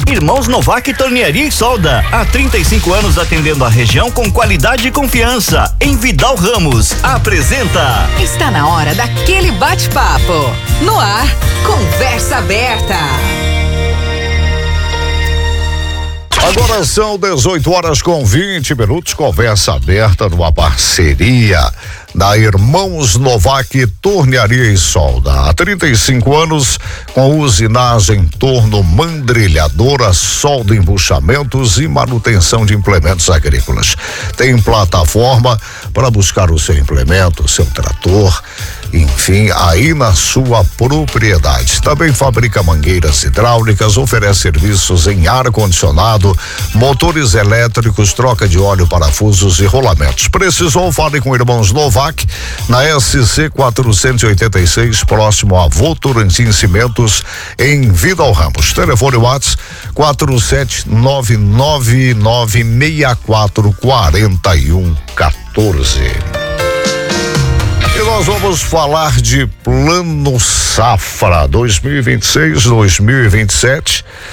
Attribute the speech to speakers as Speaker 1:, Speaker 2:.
Speaker 1: Irmãos Novak Tornearia e Solda, há 35 anos atendendo a região com qualidade e confiança. Em Vidal Ramos, apresenta.
Speaker 2: Está na hora daquele bate-papo. No ar, Conversa Aberta.
Speaker 3: Agora são 18h20, conversa aberta numa parceria da Irmãos Novak Tornearia e Solda. Há 35 anos, com usinagem, torno, mandrilhadora, solda, embuchamentos e manutenção de implementos agrícolas. Tem plataforma para buscar o seu implemento, o seu trator, enfim, aí na sua propriedade. Também fabrica mangueiras hidráulicas, oferece serviços em ar-condicionado, motores elétricos, troca de óleo, parafusos e rolamentos. Precisou? Fale com Irmãos Novak na SC 486, próximo a Votorantim Cimentos, em Vidal Ramos. Telefone WhatsApp 47999644114. E nós vamos falar de Plano Safra 2026-2027.